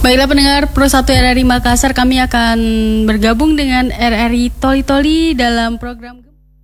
Baiklah pendengar Pro 1 RRI Makassar, kami akan bergabung dengan RRI Toli Toli dalam program.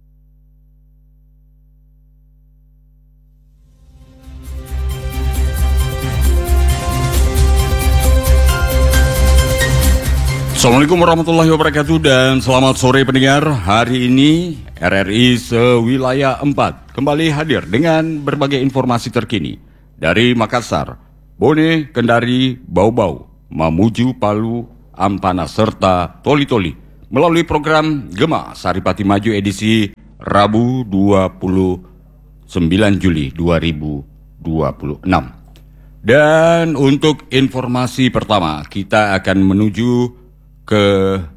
Assalamualaikum warahmatullahi wabarakatuh dan selamat sore pendengar. Hari ini RRI Sewilayah 4 kembali hadir dengan berbagai informasi terkini dari Makassar, Bone, Kendari, Bau-Bau, Mamuju, Palu, Ampana, serta Toli Toli melalui program Gema Saripati Maju edisi Rabu 29 Juli 2026. Dan untuk informasi pertama, kita akan menuju ke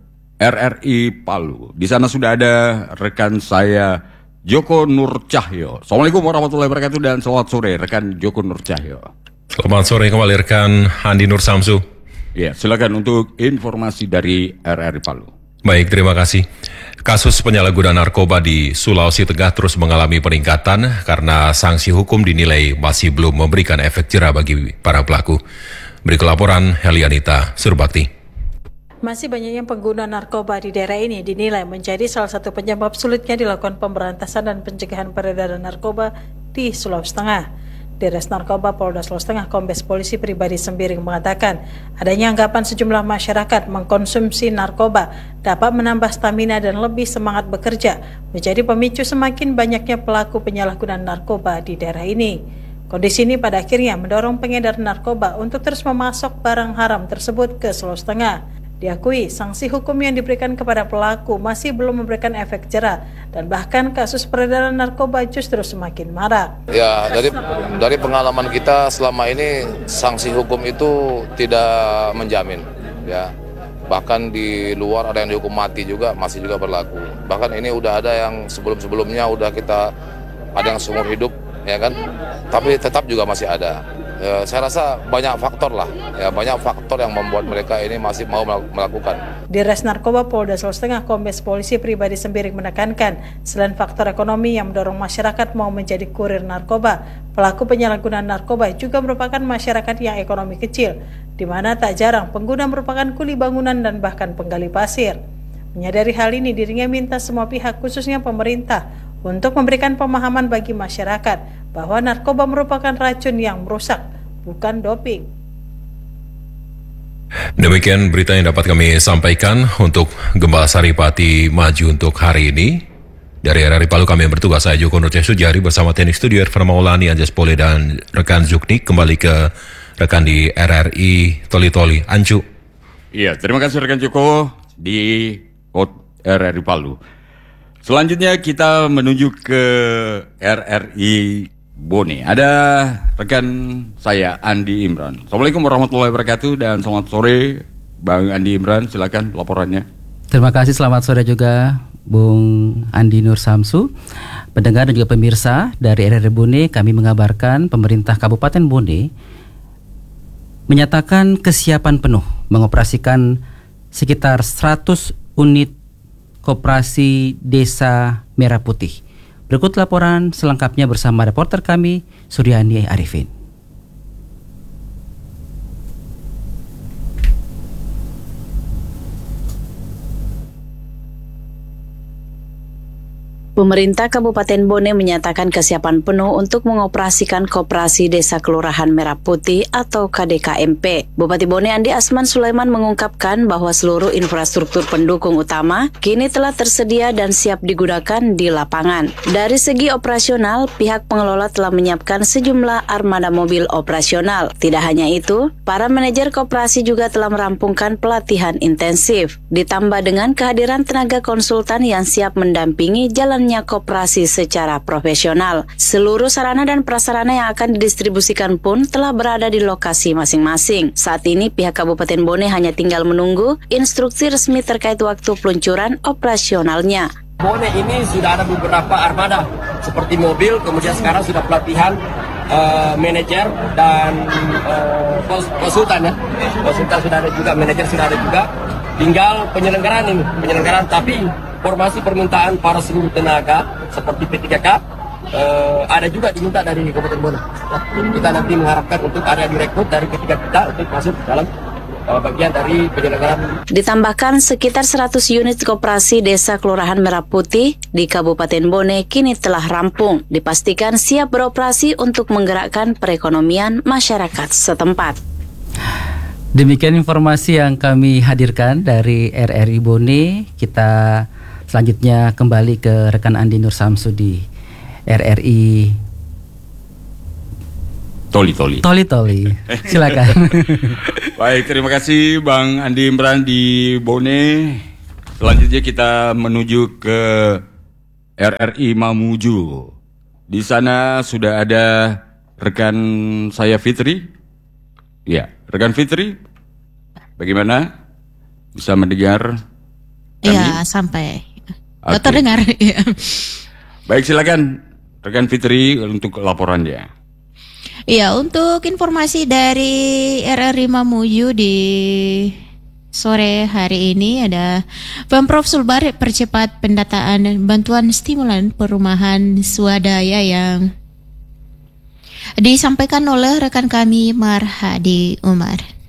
RRI Palu. Di sana sudah ada rekan saya Joko Nur Cahyo. Assalamualaikum warahmatullahi wabarakatuh dan selamat sore rekan Joko Nur Cahyo. Selamat sore kembali rekan Andi Nur Samsu. Ya, silakan untuk informasi dari RRI Palu. Baik, terima kasih. Kasus penyalahgunaan narkoba di Sulawesi Tengah terus mengalami peningkatan karena sanksi hukum dinilai masih belum memberikan efek jera bagi para pelaku. Berikut laporan Helianita Surbakti. Masih banyaknya pengguna narkoba di daerah ini dinilai menjadi salah satu penyebab sulitnya dilakukan pemberantasan dan pencegahan peredaran narkoba di Sulawesi Tengah. Deres Narkoba Polda Sulawesi Tengah Kombes Polisi Pribadi Sembiring mengatakan adanya anggapan sejumlah masyarakat mengkonsumsi narkoba dapat menambah stamina dan lebih semangat bekerja, menjadi pemicu semakin banyaknya pelaku penyalahgunaan narkoba di daerah ini. Kondisi ini pada akhirnya mendorong pengedar narkoba untuk terus memasok barang haram tersebut ke Sulawesi Tengah. Diakui, sanksi hukum yang diberikan kepada pelaku masih belum memberikan efek jera dan bahkan kasus peredaran narkoba justru semakin marak. Ya, dari pengalaman kita selama ini sanksi hukum itu tidak menjamin, ya. Bahkan di luar ada yang dihukum mati juga masih juga berlaku. Bahkan ini udah ada yang sebelum-sebelumnya udah kita ada yang seumur hidup, ya kan. Tapi tetap juga masih ada. Ya, saya rasa banyak faktor lah, ya banyak faktor yang membuat mereka ini masih mau melakukan. Deres Narkoba Polda Sulawesi Tengah Kombes Polisi Pribadi Sembiring menekankan, selain faktor ekonomi yang mendorong masyarakat mau menjadi kurir narkoba, pelaku penyalahgunaan narkoba juga merupakan masyarakat yang ekonomi kecil, di mana tak jarang pengguna merupakan kuli bangunan dan bahkan penggali pasir. Menyadari hal ini, dirinya minta semua pihak, khususnya pemerintah, untuk memberikan pemahaman bagi masyarakat bahwa narkoba merupakan racun yang merusak, bukan doping. Demikian berita yang dapat kami sampaikan untuk Gema Saripati Maju untuk hari ini. Dari RRI Palu kami yang bertugas, saya Joko Nur Sujari bersama teknik studio Irfan Maulani, Anjas Pole dan rekan Zukni. Kembali ke rekan di RRI Toli Toli, Ancu. Iya, terima kasih rekan Joko di RRI Palu. Selanjutnya kita menuju ke RRI Bone. Ada rekan saya Andi Imran. Assalamualaikum warahmatullahi wabarakatuh dan selamat sore Bang Andi Imran, silakan laporannya. Terima kasih, selamat sore juga Bung Andi Nur Samsu. Pendengar dan juga pemirsa dari RRI Bone, kami mengabarkan pemerintah Kabupaten Bone menyatakan kesiapan penuh mengoperasikan sekitar 100 unit Koperasi Desa Merah Putih. Berikut laporan selengkapnya bersama reporter kami, Suryani Arifin. Pemerintah Kabupaten Bone menyatakan kesiapan penuh untuk mengoperasikan Koperasi Desa Kelurahan Merah Putih atau KDKMP. Bupati Bone Andi Asman Sulaiman mengungkapkan bahwa seluruh infrastruktur pendukung utama kini telah tersedia dan siap digunakan di lapangan. Dari segi operasional, pihak pengelola telah menyiapkan sejumlah armada mobil operasional. Tidak hanya itu, para manajer koperasi juga telah merampungkan pelatihan intensif. Ditambah dengan kehadiran tenaga konsultan yang siap mendampingi jalannya koperasi secara profesional. Seluruh sarana dan prasarana yang akan didistribusikan pun telah berada di lokasi masing-masing. Saat ini pihak Kabupaten Bone hanya tinggal menunggu instruksi resmi terkait waktu peluncuran operasionalnya. Bone ini sudah ada beberapa armada seperti mobil, kemudian sekarang sudah pelatihan manajer dan konsultan ya. Konsultan sudah ada juga, manajer sudah ada juga. Tinggal penyelenggaraan tapi formasi permintaan para seluruh tenaga seperti P3K ada juga diminta dari Kabupaten Bone. Kita nanti mengharapkan untuk ada direkrut dari P3K kita untuk masuk dalam bagian dari penyelenggaraan. Ditambahkan sekitar 100 unit koperasi desa Kelurahan Merah Putih di Kabupaten Bone kini telah rampung, dipastikan siap beroperasi untuk menggerakkan perekonomian masyarakat setempat. Demikian informasi yang kami hadirkan dari RRI Bone. Kita selanjutnya kembali ke rekan Andi Nur Samsu di RRI Toli. Silakan. Baik, terima kasih Bang Andi Imran di Bone. Selanjutnya kita menuju ke RRI Mamuju. Di sana sudah ada rekan saya Fitri. Ya, rekan Fitri, bagaimana? Bisa mendengar kami? Ya, sampai. Okay. Terdengar. Ya. Baik, silakan rekan Fitri untuk laporannya. Ya, untuk informasi dari RRI Mamuju di sore hari ini ada Pemprov Sulbar percepat pendataan bantuan stimulan perumahan swadaya yang disampaikan oleh rekan kami Marhadi Umar.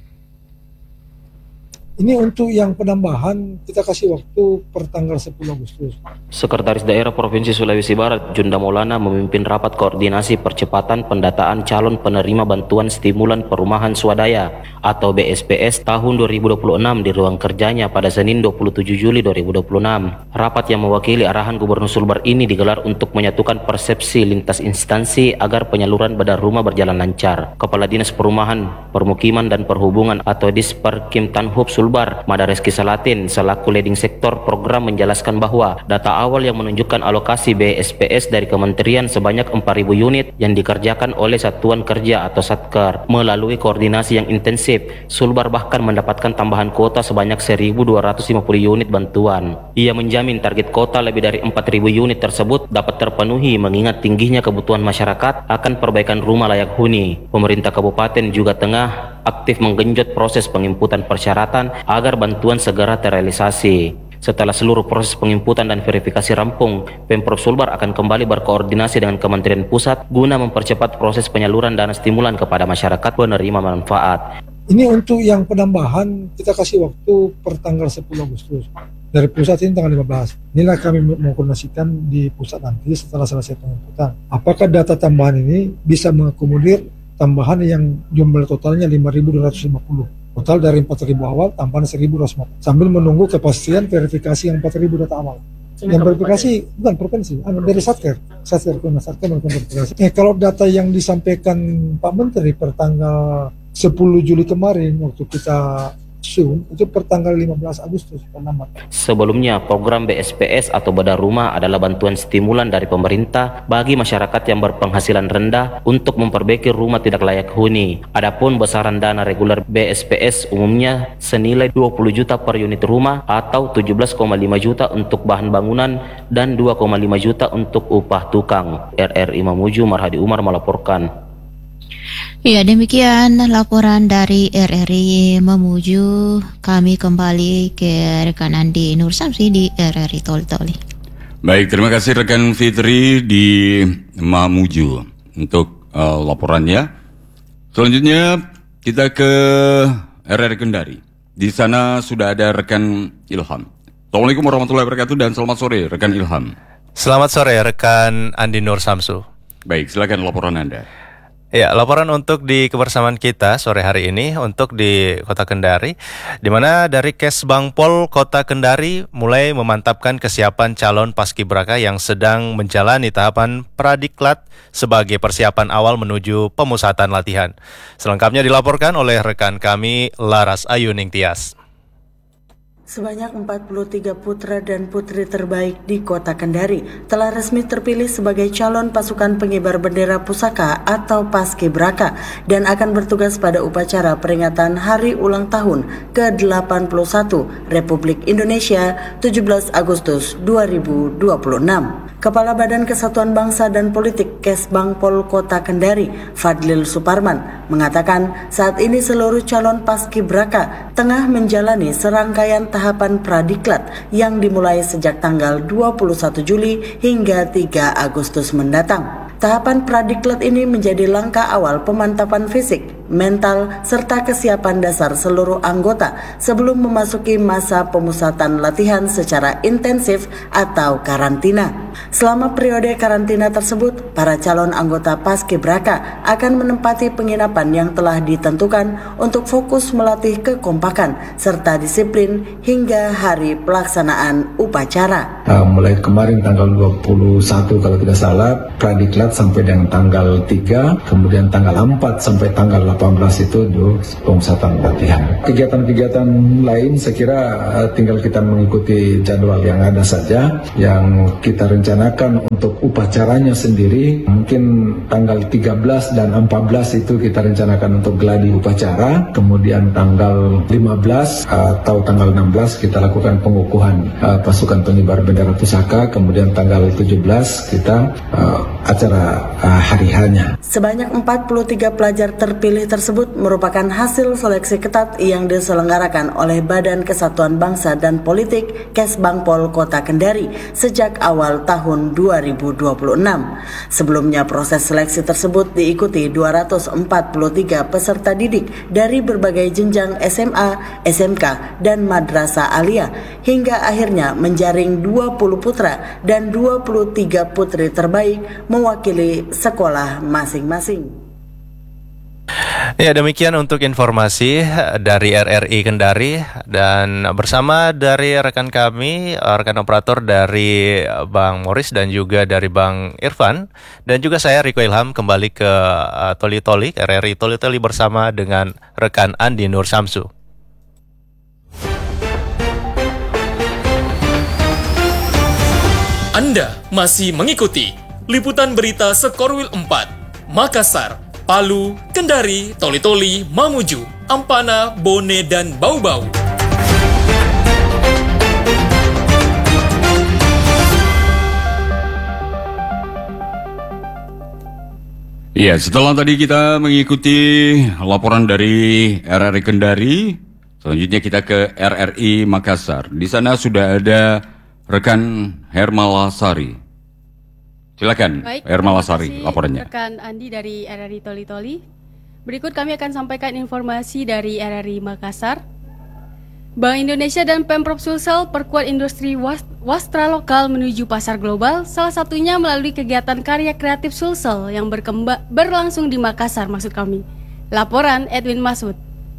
Ini untuk yang penambahan kita kasih waktu per tanggal 10 Agustus. Sekretaris Daerah Provinsi Sulawesi Barat Junda Maulana memimpin rapat koordinasi percepatan pendataan calon penerima bantuan stimulan perumahan swadaya atau BSPS tahun 2026 di ruang kerjanya pada Senin 27 Juli 2026. Rapat yang mewakili arahan Gubernur Sulbar ini digelar untuk menyatukan persepsi lintas instansi agar penyaluran badan rumah berjalan lancar. Kepala Dinas Perumahan, Permukiman dan Perhubungan atau Disperkim Tanhub Sulbar Mada Reski Salatin selaku leading sektor program menjelaskan bahwa data awal yang menunjukkan alokasi BSPS dari kementerian sebanyak 4.000 unit yang dikerjakan oleh Satuan Kerja atau Satker. Melalui koordinasi yang intensif, Sulbar bahkan mendapatkan tambahan kuota sebanyak 1.250 unit bantuan. Ia menjamin target kuota lebih dari 4.000 unit tersebut dapat terpenuhi mengingat tingginya kebutuhan masyarakat akan perbaikan rumah layak huni. Pemerintah kabupaten juga tengah aktif menggenjot proses penginputan persyaratan agar bantuan segera terrealisasi. Setelah seluruh proses penginputan dan verifikasi rampung, Pemprov Sulbar akan kembali berkoordinasi dengan Kementerian Pusat guna mempercepat proses penyaluran dana stimulan kepada masyarakat penerima manfaat. Ini untuk yang penambahan kita kasih waktu per tanggal 10 Agustus. Dari pusat ini tanggal 15. Inilah kami mengkoordinasikan di pusat nanti setelah selesai penginputan. Apakah data tambahan ini bisa mengakomodir tambahan yang jumlah totalnya 5.250. Total dari 4.000 awal, tambahan 1.250. Sambil menunggu kepastian verifikasi yang 4.000 data awal. Yang verifikasi bukan provinsi, dari Satker. Satker melakukan verifikasi. Kalau data yang disampaikan Pak Menteri per tanggal 10 Juli kemarin waktu kita Zoom, itu per tanggal 15 Agustus penambahan. Sebelumnya, program BSPS atau Badan Rumah adalah bantuan stimulan dari pemerintah bagi masyarakat yang berpenghasilan rendah untuk memperbaiki rumah tidak layak huni. Adapun besaran dana reguler BSPS umumnya senilai 20 juta per unit rumah atau 17,5 juta untuk bahan bangunan dan 2,5 juta untuk upah tukang. RRI Mamuju, Marhadi Umar melaporkan. Ya, demikian laporan dari RRI Mamuju. Kami kembali ke rekan Andi Nur Samsi di RRI Toli. Baik, terima kasih rekan Fitri di Mamuju untuk laporannya. Selanjutnya kita ke RRI Kendari. Di sana sudah ada rekan Ilham. Assalamualaikum warahmatullahi wabarakatuh dan selamat sore rekan Ilham. Selamat sore rekan Andi Nur Samsu. Baik, silakan laporan Anda. Ya, laporan untuk di kebersamaan kita sore hari ini untuk di Kota Kendari, di mana dari Kesbangpol Kota Kendari mulai memantapkan kesiapan calon paskibraka yang sedang menjalani tahapan pradiklat sebagai persiapan awal menuju pemusatan latihan. Selengkapnya dilaporkan oleh rekan kami Laras Ayuning Tias. Sebanyak 43 putra dan putri terbaik di Kota Kendari telah resmi terpilih sebagai calon pasukan pengibar bendera pusaka atau Paskibraka dan akan bertugas pada upacara peringatan Hari Ulang Tahun ke-81 Republik Indonesia 17 Agustus 2026. Kepala Badan Kesatuan Bangsa dan Politik Kesbangpol Kota Kendari, Fadlil Suparman, mengatakan saat ini seluruh calon paskibraka tengah menjalani serangkaian tahapan pradiklat yang dimulai sejak tanggal 21 Juli hingga 3 Agustus mendatang. Tahapan pradiklat ini menjadi langkah awal pemantapan fisik, mental, serta kesiapan dasar seluruh anggota sebelum memasuki masa pemusatan latihan secara intensif atau karantina. Selama periode karantina tersebut, para calon anggota Paskibraka akan menempati penginapan yang telah ditentukan untuk fokus melatih kekompakan serta disiplin hingga hari pelaksanaan upacara. Mulai kemarin tanggal 21 kalau tidak salah, Pradiklat sampai dengan tanggal 3, kemudian tanggal 4 sampai tanggal 18 itu pemusatan latihan. Kegiatan-kegiatan lain saya kira tinggal kita mengikuti jadwal yang ada saja. Yang kita rencanakan untuk upacaranya sendiri, mungkin tanggal 13 dan 14 itu kita rencanakan untuk gladi upacara, kemudian tanggal 15 atau tanggal 16 kita lakukan pengukuhan pasukan pengibar bendera pusaka, kemudian tanggal 17 kita acara hari H-nya. Sebanyak 43 pelajar terpilih tersebut merupakan hasil seleksi ketat yang diselenggarakan oleh Badan Kesatuan Bangsa dan Politik Kesbangpol Kota Kendari sejak awal tahun 2026. Sebelumnya proses seleksi tersebut diikuti 243 peserta didik dari berbagai jenjang SMA, SMK, dan madrasah aliyah hingga akhirnya menjaring 20 putra dan 23 putri terbaik mewakili sekolah masing-masing. Ya, demikian untuk informasi dari RRI Kendari, dan bersama dari rekan kami, rekan operator dari Bang Morris dan juga dari Bang Irfan, dan juga saya Riko Ilham kembali ke Toli-Toli, RRI Toli-Toli bersama dengan rekan Andi Nur Samsu. Anda masih mengikuti liputan berita Sekorwil 4, Makassar, Palu, Kendari, Toli-Toli, Mamuju, Ampana, Bone, dan Bau-Bau. Ya, setelah tadi kita mengikuti laporan dari RRI Kendari, selanjutnya kita ke RRI Makassar. Di sana sudah ada rekan Hermalasari. Silakan, Hermalasari, laporannya. Rekan Andi dari RRI Toli-Toli. Berikut kami akan sampaikan informasi dari RRI Makassar. Bank Indonesia dan Pemprov Sulsel perkuat industri wastra lokal menuju pasar global, salah satunya melalui kegiatan karya kreatif Sulsel yang berlangsung di Makassar, maksud kami. Laporan Edwin Masud.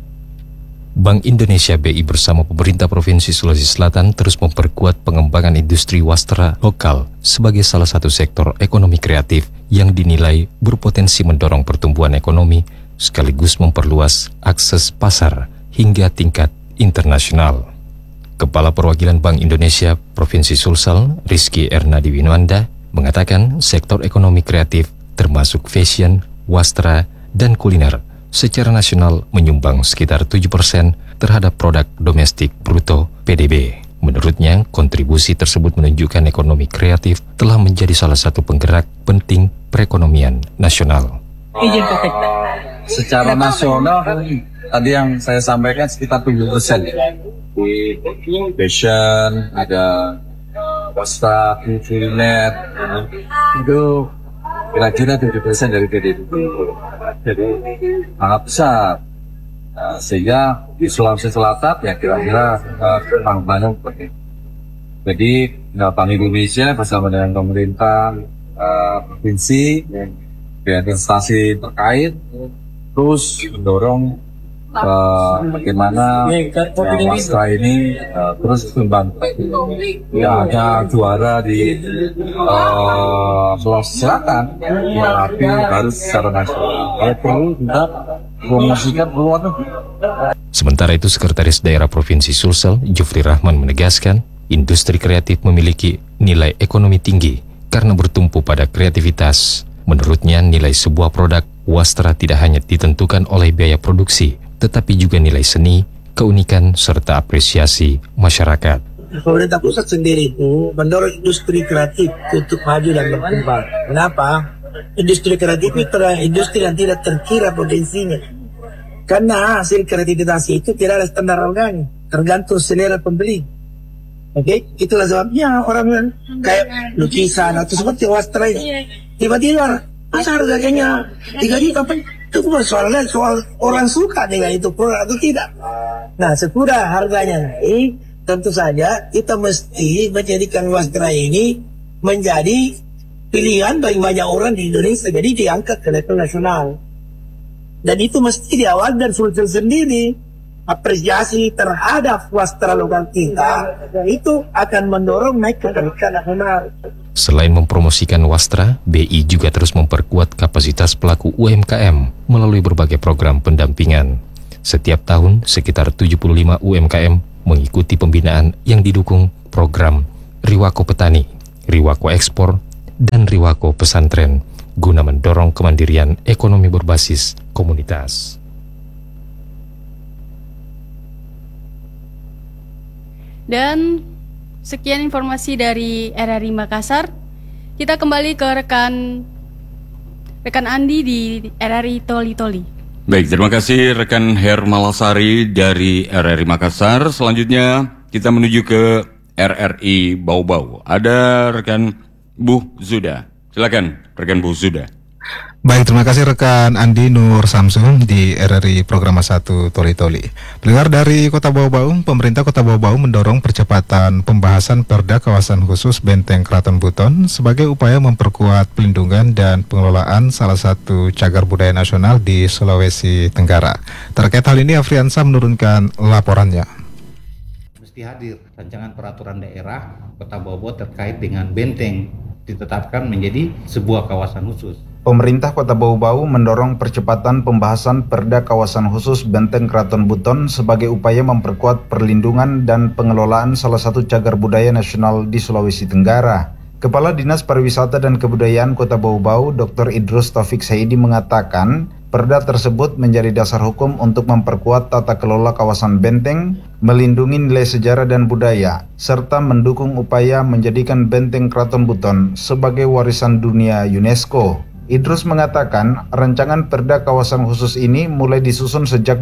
Bank Indonesia BI bersama pemerintah Provinsi Sulawesi Selatan terus memperkuat pengembangan industri wastra lokal sebagai salah satu sektor ekonomi kreatif yang dinilai berpotensi mendorong pertumbuhan ekonomi sekaligus memperluas akses pasar hingga tingkat internasional. Kepala Perwakilan Bank Indonesia Provinsi Sulsel, Rizky Ernadi Winwanda, mengatakan sektor ekonomi kreatif termasuk fashion, wastra, dan kuliner secara nasional menyumbang sekitar 7% terhadap produk domestik bruto PDB. Menurutnya, kontribusi tersebut menunjukkan ekonomi kreatif telah menjadi salah satu penggerak penting perekonomian nasional. Secara nasional, tadi yang saya sampaikan sekitar 7%. Di fashion, ada wastra, kuliner, itu kira-kira 7% dari PDB. Jadi sangat besar, sehingga di Sulawesi Selatan ya kira-kira kurang banyak. Jadi Bank Indonesia bersama dengan pemerintah provinsi dan instansi terkait terus mendorong bagaimana wastra ini terus berkembang. Ya, ada juara di Sulawesi Selatan, tapi harus secara nasional. Kalau perlu kita promosikan keluar negeri. Sementara itu, Sekretaris Daerah Provinsi Sulsel, Jufri Rahman menegaskan, industri kreatif memiliki nilai ekonomi tinggi karena bertumpu pada kreativitas. Menurutnya, nilai sebuah produk wastra tidak hanya ditentukan oleh biaya produksi, tetapi juga nilai seni, keunikan, serta apresiasi masyarakat. Pemerintah pusat sendiri itu mendorong industri kreatif untuk maju dan berkembang. Kenapa? Industri kreatif itu adalah industri yang tidak terkira potensinya. Karena hasil kreativitas itu tidak ada standar organik, tergantung selera pembeli. Oke, itulah sebabnya orang kayak lukisan atau seperti wastra ini tiba-tiba masa harganya 3 juta, Itu persoalannya soal orang suka dengan itu produk atau tidak. Nah, sesudah harganya naik, tentu saja kita mesti menjadikan Wastra ini menjadi pilihan bagi banyak orang di Indonesia. Jadi diangkat ke level nasional. Dan itu mesti diawal dan Sulsel sendiri apresiasi terhadap Wastra lokal kita. Dan itu akan mendorong naik ke tingkat nasional. Selain mempromosikan Wastra, BI juga terus memperkuat kapasitas pelaku UMKM melalui berbagai program pendampingan. Setiap tahun, sekitar 75 UMKM mengikuti pembinaan yang didukung program Riwako Petani, Riwako Ekspor, dan Riwako Pesantren guna mendorong kemandirian ekonomi berbasis komunitas. Dan sekian informasi dari RRI Makassar. Kita kembali ke rekan Andi di RRI Toli-Toli. Baik, terima kasih rekan Hermalasari dari RRI Makassar. Selanjutnya kita menuju ke RRI Bau-Bau. Ada rekan Bu Zuda. Silakan rekan Bu Zuda. Baik, terima kasih rekan Andi Nur Samsul di RRI Programa 1 Toli-Toli. Pendengar dari Kota Bau-Bau, pemerintah Kota Bau-Bau mendorong percepatan pembahasan Perda Kawasan Khusus Benteng Keraton Buton sebagai upaya memperkuat pelindungan dan pengelolaan salah satu cagar budaya nasional di Sulawesi Tenggara. Terkait hal ini, Afriansa menurunkan laporannya. Mesti hadir rancangan peraturan daerah Kota Bau-Bau terkait dengan benteng ditetapkan menjadi sebuah kawasan khusus. Pemerintah Kota Bau-Bau mendorong percepatan pembahasan Perda Kawasan Khusus Benteng Keraton Buton sebagai upaya memperkuat perlindungan dan pengelolaan salah satu cagar budaya nasional di Sulawesi Tenggara. Kepala Dinas Pariwisata dan Kebudayaan Kota Bau-Bau, Dr. Idrus Taufik Saidi mengatakan, Perda tersebut menjadi dasar hukum untuk memperkuat tata kelola kawasan benteng, melindungi nilai sejarah dan budaya, serta mendukung upaya menjadikan Benteng Keraton Buton sebagai warisan dunia UNESCO. Idrus mengatakan, rancangan Perda Kawasan Khusus ini mulai disusun sejak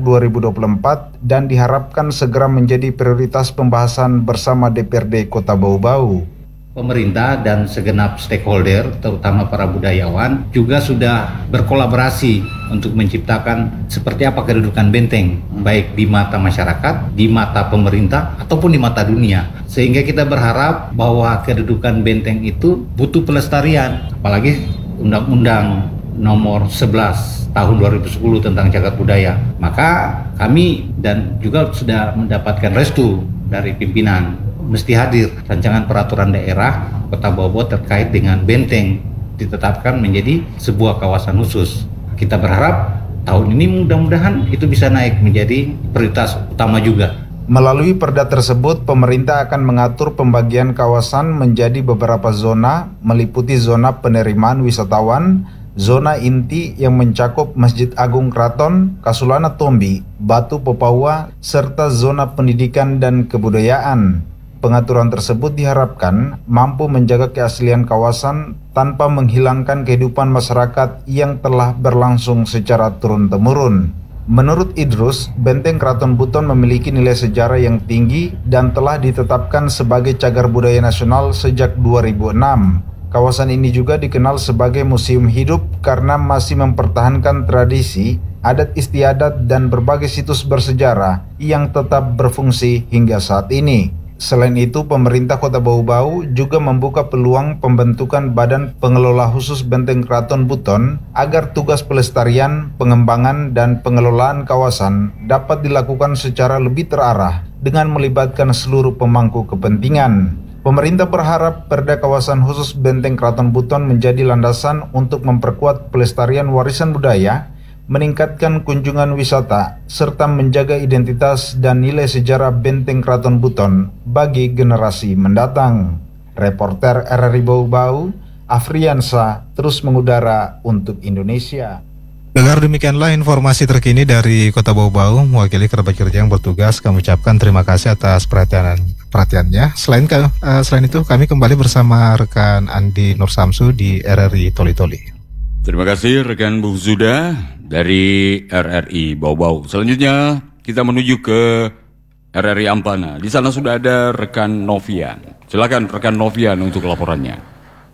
2024 dan diharapkan segera menjadi prioritas pembahasan bersama DPRD Kota Bau-Bau. Pemerintah dan segenap stakeholder, terutama para budayawan, juga sudah berkolaborasi untuk menciptakan seperti apa kedudukan benteng, baik di mata masyarakat, di mata pemerintah, ataupun di mata dunia. Sehingga kita berharap bahwa kedudukan benteng itu butuh pelestarian, apalagi Undang-Undang nomor 11 tahun 2010 tentang cagar budaya. Maka kami dan juga sudah mendapatkan restu dari pimpinan mesti hadir rancangan peraturan daerah Kota Bau-Bau terkait dengan benteng ditetapkan menjadi sebuah kawasan khusus. Kita berharap tahun ini mudah-mudahan itu bisa naik menjadi prioritas utama juga. Melalui perda tersebut, pemerintah akan mengatur pembagian kawasan menjadi beberapa zona, meliputi zona penerimaan wisatawan, zona inti yang mencakup Masjid Agung Keraton, Kasulana Tombi, Batu Pepaua, serta zona pendidikan dan kebudayaan. Pengaturan tersebut diharapkan mampu menjaga keaslian kawasan tanpa menghilangkan kehidupan masyarakat yang telah berlangsung secara turun-temurun. Menurut Idrus, Benteng Keraton Buton memiliki nilai sejarah yang tinggi dan telah ditetapkan sebagai cagar budaya nasional sejak 2006. Kawasan ini juga dikenal sebagai museum hidup karena masih mempertahankan tradisi, adat istiadat dan berbagai situs bersejarah yang tetap berfungsi hingga saat ini. Selain itu, pemerintah Kota Bau-Bau juga membuka peluang pembentukan Badan Pengelola Khusus Benteng Keraton Buton agar tugas pelestarian, pengembangan, dan pengelolaan kawasan dapat dilakukan secara lebih terarah dengan melibatkan seluruh pemangku kepentingan. Pemerintah berharap Perda Kawasan Khusus Benteng Keraton Buton menjadi landasan untuk memperkuat pelestarian warisan budaya, meningkatkan kunjungan wisata, serta menjaga identitas dan nilai sejarah Benteng Keraton Buton bagi generasi mendatang. Reporter RRI Bau-Bau, Afriansa, terus mengudara untuk Indonesia. Dengar demikianlah informasi terkini dari Kota Bau-Bau. Mewakili kerabat kerja yang bertugas, kami ucapkan terima kasih atas perhatiannya. Selain itu, kami kembali bersama rekan Andi Nur Samsu di RRI Toli-Toli. Terima kasih rekan Bu Zuda dari RRI Bau-Bau. Selanjutnya kita menuju ke RRI Ampana. Di sana sudah ada rekan Novian. Silakan rekan Novian untuk laporannya.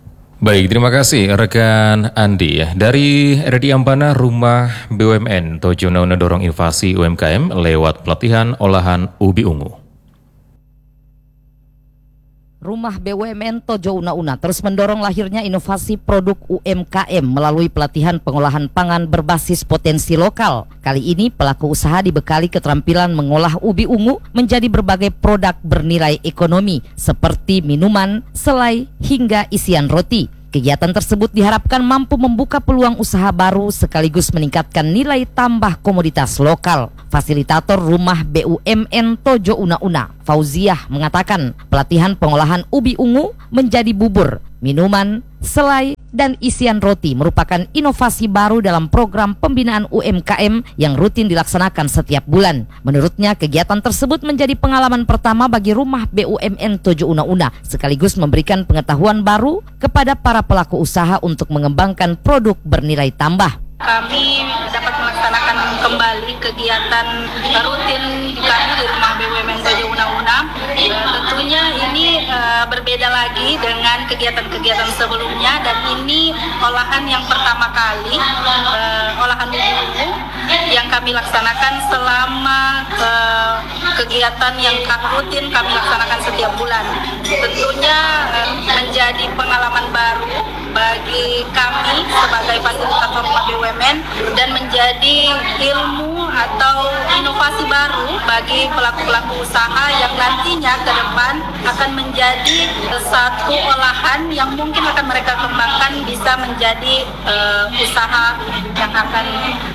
Baik, terima kasih rekan Andi. Dari RRI Ampana, Rumah BUMN Tojo Una dorong inovasi UMKM lewat pelatihan olahan ubi ungu. Rumah BUMN Tojo Una terus mendorong lahirnya inovasi produk UMKM melalui pelatihan pengolahan pangan berbasis potensi lokal. Kali ini pelaku usaha dibekali keterampilan mengolah ubi ungu menjadi berbagai produk bernilai ekonomi seperti minuman, selai, hingga isian roti. Kegiatan tersebut diharapkan mampu membuka peluang usaha baru sekaligus meningkatkan nilai tambah komoditas lokal. Fasilitator Rumah BUMN Tojo Una, Fauziah, mengatakan pelatihan pengolahan ubi ungu menjadi bubur, minuman, selai, dan isian roti merupakan inovasi baru dalam program pembinaan UMKM yang rutin dilaksanakan setiap bulan. Menurutnya, kegiatan tersebut menjadi pengalaman pertama bagi Rumah BUMN Tojo Una sekaligus memberikan pengetahuan baru kepada para pelaku usaha untuk mengembangkan produk bernilai tambah. Kami dapat melaksanakan kembali kegiatan rutin kami di Rumah BUMN Tojo Una. Tentunya ini berbeda lagi dengan kegiatan-kegiatan sebelumnya, dan ini olahan yang pertama kali, olahan ubi ungu yang kami laksanakan selama kegiatan yang rutin kami laksanakan setiap bulan. Tentunya menjadi pengalaman baru bagi kami sebagai fasilitator Rumah BUMN dan menjadi ilmu atau inovasi baru bagi pelaku-pelaku usaha yang nantinya ke depan akan menjadi satu olahan yang mungkin akan mereka kembangkan bisa menjadi usaha yang akan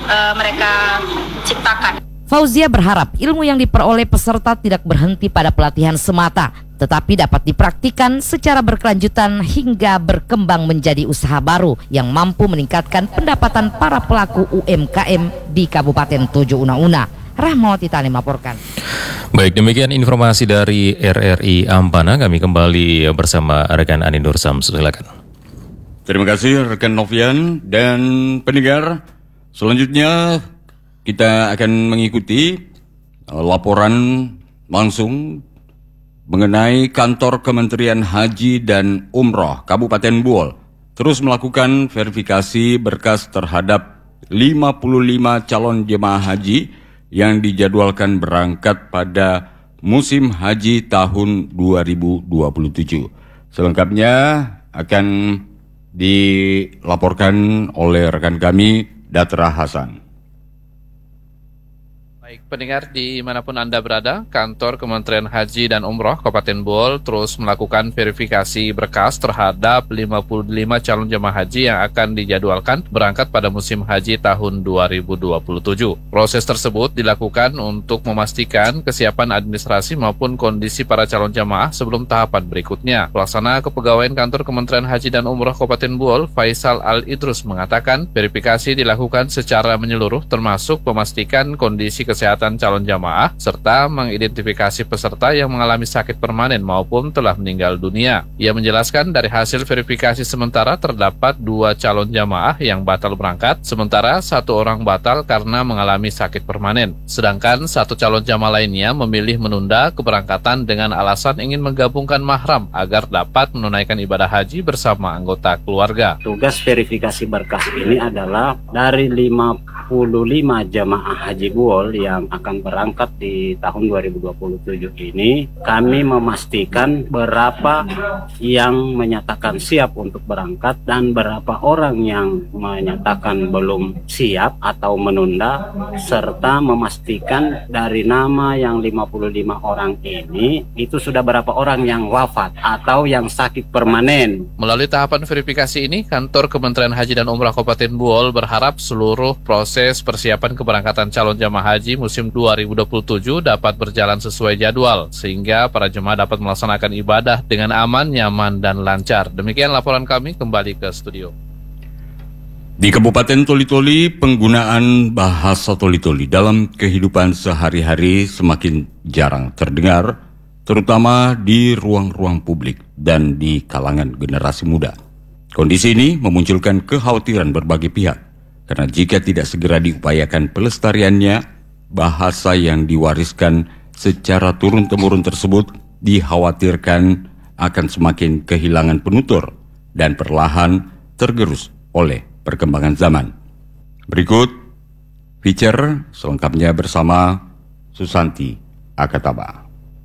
mereka ciptakan. Fauzia berharap ilmu yang diperoleh peserta tidak berhenti pada pelatihan semata, tetapi dapat dipraktikkan secara berkelanjutan hingga berkembang menjadi usaha baru yang mampu meningkatkan pendapatan para pelaku UMKM di Kabupaten Tojo Una. Rahmawati Tani melaporkan. Baik, demikian informasi dari RRI Ampana. Kami kembali bersama rekan Andi Nur Samsu. Silakan. Terima kasih rekan Novian dan pendengar. Selanjutnya kita akan mengikuti laporan langsung mengenai kantor Kementerian Haji dan Umroh Kabupaten Buol terus melakukan verifikasi berkas terhadap 55 calon jemaah haji yang dijadwalkan berangkat pada musim haji tahun 2027. Selengkapnya akan dilaporkan oleh rekan kami Datra Hasan. Baik, pendengar dimanapun Anda berada, kantor Kementerian Haji dan Umroh Kabupaten Buol terus melakukan verifikasi berkas terhadap 55 calon jemaah haji yang akan dijadwalkan berangkat pada musim haji tahun 2027. Proses tersebut dilakukan untuk memastikan kesiapan administrasi maupun kondisi para calon jemaah sebelum tahapan berikutnya. Pelaksana Kepegawaian Kantor Kementerian Haji dan Umroh Kabupaten Buol, Faisal Al-Idrus, mengatakan verifikasi dilakukan secara menyeluruh termasuk memastikan kondisi kesehatan calon jamaah serta mengidentifikasi peserta yang mengalami sakit permanen maupun telah meninggal dunia. Ia menjelaskan dari hasil verifikasi sementara terdapat 2 calon jamaah yang batal berangkat, sementara 1 orang batal karena mengalami sakit permanen. Sedangkan 1 calon jamaah lainnya memilih menunda keberangkatan dengan alasan ingin menggabungkan mahram agar dapat menunaikan ibadah haji bersama anggota keluarga. Tugas verifikasi berkas ini adalah dari 55 jamaah haji Buol yang akan berangkat di tahun 2027 ini, kami memastikan berapa yang menyatakan siap untuk berangkat dan berapa orang yang menyatakan belum siap atau menunda, serta memastikan dari nama yang 55 orang ini itu sudah berapa orang yang wafat atau yang sakit permanen. Melalui tahapan verifikasi ini, Kantor Kementerian Haji dan Umrah Kabupaten Buol berharap seluruh proses persiapan keberangkatan calon jamaah haji musim 2027 dapat berjalan sesuai jadwal, sehingga para jemaah dapat melaksanakan ibadah dengan aman, nyaman, dan lancar. Demikian laporan kami, kembali ke studio. Di Kabupaten Toli-Toli, penggunaan bahasa Toli-Toli dalam kehidupan sehari-hari semakin jarang terdengar, terutama di ruang-ruang publik dan di kalangan generasi muda. Kondisi ini memunculkan kekhawatiran berbagai pihak, karena jika tidak segera diupayakan pelestariannya, bahasa yang diwariskan secara turun-temurun tersebut dikhawatirkan akan semakin kehilangan penutur dan perlahan tergerus oleh perkembangan zaman. Berikut feature selengkapnya bersama Susanti Akataba.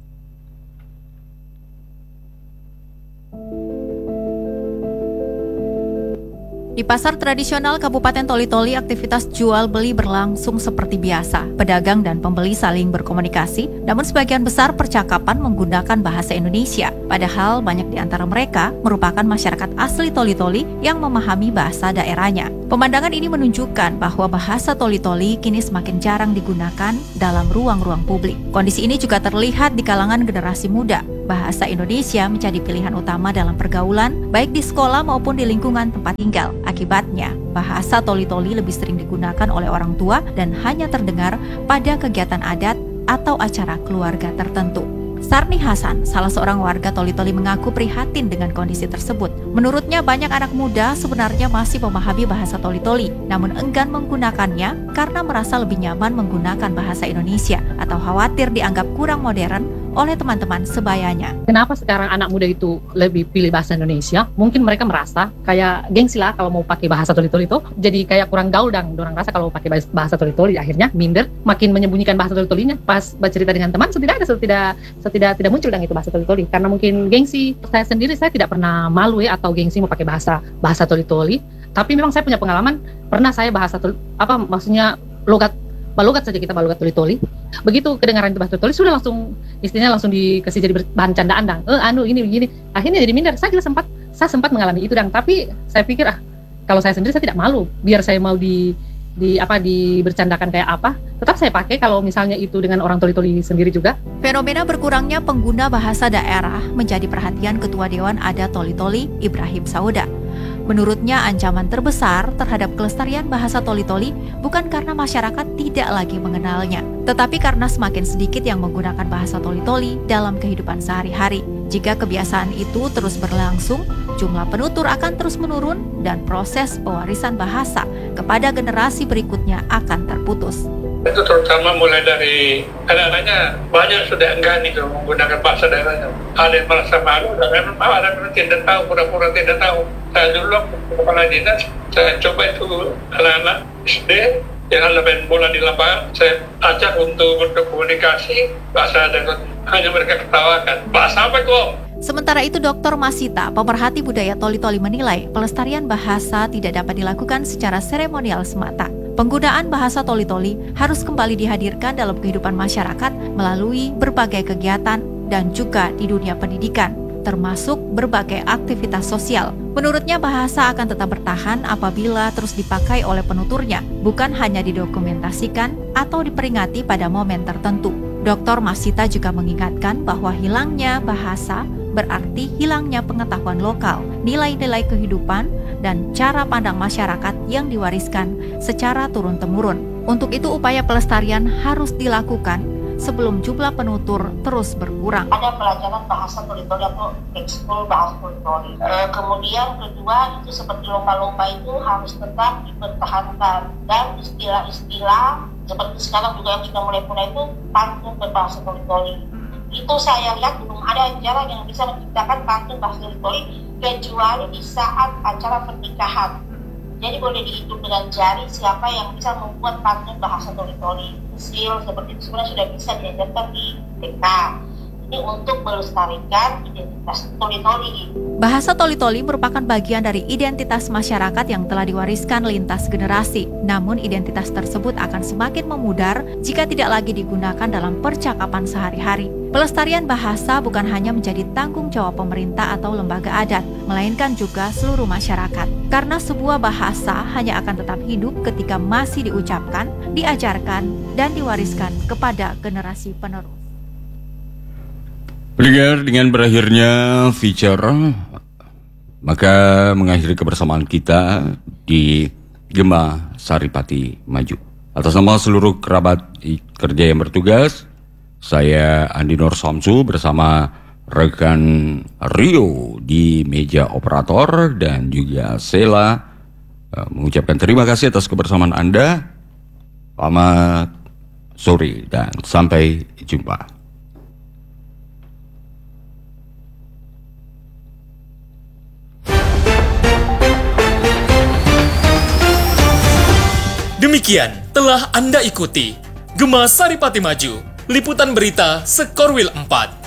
Di pasar tradisional Kabupaten Toli-Toli, aktivitas jual beli berlangsung seperti biasa. Pedagang dan pembeli saling berkomunikasi, namun sebagian besar percakapan menggunakan bahasa Indonesia. Padahal banyak di antara mereka merupakan masyarakat asli Toli-Toli yang memahami bahasa daerahnya. Pemandangan ini menunjukkan bahwa bahasa Toli-Toli kini semakin jarang digunakan dalam ruang-ruang publik. Kondisi ini juga terlihat di kalangan generasi muda. Bahasa Indonesia menjadi pilihan utama dalam pergaulan, baik di sekolah maupun di lingkungan tempat tinggal. Akibatnya, bahasa Toli-Toli lebih sering digunakan oleh orang tua dan hanya terdengar pada kegiatan adat atau acara keluarga tertentu. Sarni Hasan, salah seorang warga Toli-Toli, mengaku prihatin dengan kondisi tersebut. Menurutnya, banyak anak muda sebenarnya masih memahami bahasa Toli-Toli, namun enggan menggunakannya karena merasa lebih nyaman menggunakan bahasa Indonesia atau khawatir dianggap kurang modern oleh teman-teman sebayanya. Kenapa sekarang anak muda itu lebih pilih bahasa Indonesia? Mungkin mereka merasa kayak gengsi lah kalau mau pakai bahasa Toli-Toli itu, jadi kayak kurang gaul dan orang rasa kalau pakai bahasa Toli-Toli akhirnya minder, makin menyembunyikan bahasa Toli-Tolinya. Pas bercerita dengan teman, tidak muncul dan itu bahasa Toli-Toli karena mungkin gengsi. Saya sendiri saya tidak pernah malu atau gengsi mau pakai bahasa Toli-Toli, tapi memang saya punya pengalaman pernah saya bahasa logat saja kita logat Toli-Toli. Begitu kedengaran itu bahasa Toli sudah langsung istilahnya langsung dikasih jadi bahan candaan dang. Ini begini. Akhirnya jadi minder. Saya sempat mengalami itu dang, tapi saya pikir kalau saya sendiri saya tidak malu. Biar saya mau dibercandakan kayak apa, tetap saya pakai kalau misalnya itu dengan orang Toli-Toli sendiri juga. Fenomena berkurangnya pengguna bahasa daerah menjadi perhatian Ketua Dewan Adat Toli-Toli, Ibrahim Sauda. Menurutnya, ancaman terbesar terhadap kelestarian bahasa Toli-Toli bukan karena masyarakat tidak lagi mengenalnya, tetapi karena semakin sedikit yang menggunakan bahasa Toli-Toli dalam kehidupan sehari-hari. Jika kebiasaan itu terus berlangsung, jumlah penutur akan terus menurun dan proses pewarisan bahasa kepada generasi berikutnya akan terputus. Itu terutama mulai dari anak-anaknya banyak sudah enggan itu menggunakan bahasa daerahnya. Ada yang merasa malu dan memang ada yang tidak tahu, pura-pura tidak tahu. Saya dulu kepala dinas, saya coba itu anak-anak SD yang main bola di lapangan, saya ajak untuk berkomunikasi bahasa daerah. Hanya mereka ketawakan. Bahasa apa kok? Sementara itu, Dr. Masita, pemerhati budaya Toli-Toli, menilai pelestarian bahasa tidak dapat dilakukan secara seremonial semata. Penggunaan bahasa Toli-Toli harus kembali dihadirkan dalam kehidupan masyarakat melalui berbagai kegiatan dan juga di dunia pendidikan, termasuk berbagai aktivitas sosial. Menurutnya, bahasa akan tetap bertahan apabila terus dipakai oleh penuturnya, bukan hanya didokumentasikan atau diperingati pada momen tertentu. Dr. Masita juga mengingatkan bahwa hilangnya bahasa berarti hilangnya pengetahuan lokal, nilai-nilai kehidupan, dan cara pandang masyarakat yang diwariskan secara turun-temurun. Untuk itu, upaya pelestarian harus dilakukan sebelum jumlah penutur terus berkurang. Ada pelajaran bahasa Toli-Toli atau ekskul bahasa Toli-Toli. Kemudian kedua, itu seperti lomba-lomba itu harus tetap dipertahankan, dan istilah-istilah seperti sekarang juga yang sudah mulai itu pantun berbahasa Toli-Toli. Itu saya lihat belum ada jalan yang bisa menciptakan pantun bahasa Toli-Toli kecuali di saat acara pernikahan. Jadi boleh dihitung dengan jari siapa yang bisa membuat pantun bahasa Toli-Toli. Usil seperti itu sebenarnya sudah bisa diajarkan di TK. Ini untuk melestarikan identitas Toli-Toli. Bahasa Toli-Toli merupakan bagian dari identitas masyarakat yang telah diwariskan lintas generasi. Namun identitas tersebut akan semakin memudar jika tidak lagi digunakan dalam percakapan sehari-hari. Pelestarian bahasa bukan hanya menjadi tanggung jawab pemerintah atau lembaga adat, melainkan juga seluruh masyarakat. Karena sebuah bahasa hanya akan tetap hidup ketika masih diucapkan, diajarkan, dan diwariskan kepada generasi penerus. Pendengar, dengan berakhirnya feature, maka mengakhiri kebersamaan kita di Gema Saripati Maju. Atas nama seluruh kerabat kerja yang bertugas, saya Andi Nur Samsu bersama rekan Rio di meja operator dan juga Sela mengucapkan terima kasih atas kebersamaan Anda. Selamat sore dan sampai jumpa. Demikian telah Anda ikuti Gema Saripati Maju, liputan berita Skorwil 4.